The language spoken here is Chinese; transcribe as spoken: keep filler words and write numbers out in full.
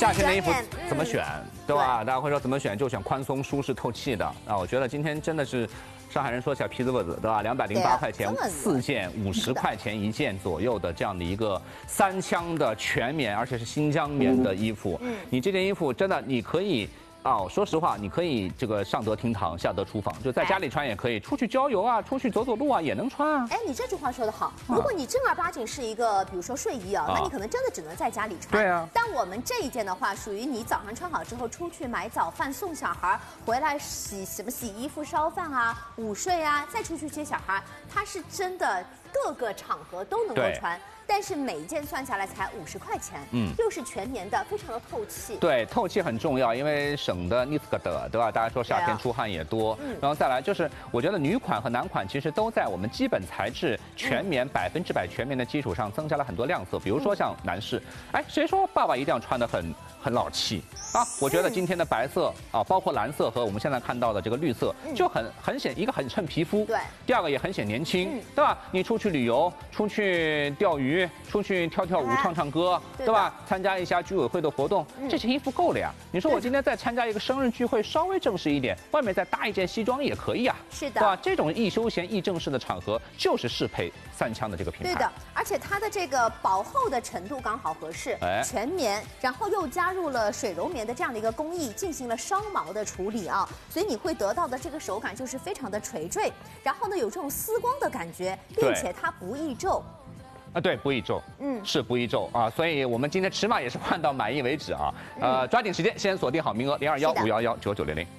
夏天的衣服转眼怎么选，对吧？大家会说怎么选，就选宽松、舒适、透气的。啊，我觉得今天真的是。 上海人说小皮子子，对吧？两百零八块钱四件，五十块钱一件左右的这样的一个三枪的全棉，而且是新疆棉的衣服。嗯，你这件衣服真的你可以。 哦，说实话，你可以这个上得厅堂，下得厨房，就在家里穿也可以，出去郊游啊，出去走走路啊，也能穿啊。 哎，你这句话说得好。如果你正儿八经是一个，比如说睡衣啊，那你可能真的只能在家里穿。 对啊。 但我们这一件的话，属于你早上穿好之后出去买早饭送小孩，回来洗什么洗衣服、烧饭啊、午睡啊，再出去接小孩，它是真的各个场合都能够穿。 但是每一件算下来才五十块钱，嗯，又是全棉的，非常的透气。对， 透气很重要，因为省得你个的，对吧？大家说夏天出汗也多，嗯，然后再来就是，我觉得女款和男款其实都在我们基本材质全棉百分之百全棉的基础上增加了很多亮色，比如说像男士，哎，谁说爸爸一定要穿得很很老气啊？我觉得今天的白色啊，包括蓝色和我们现在看到的这个绿色，就很很显，一个很衬皮肤， 对， 第二个也很显年轻，对吧？你出去旅游，出去钓鱼。 出去跳跳舞、唱唱歌，对吧？参加一下居委会的活动，这件衣服够了呀。你说我今天再参加一个生日聚会，稍微正式一点，外面再搭一件西装也可以啊。 是的， 对吧？这种易休闲、易正式的场合，就是适配三枪的这个品牌。 对的，而且它的这个薄厚的程度刚好合适，全棉，然后又加入了水柔棉的这样的一个工艺，进行了烧毛的处理啊，所以你会得到的这个手感就是非常的垂坠，然后呢有这种丝光的感觉，并且它不易皱。 啊，对，不易皱，嗯，是不易皱啊，所以我们今天起码也是换到满意为止啊，呃，抓紧时间，先锁定好名额，零二幺五幺幺九九零零。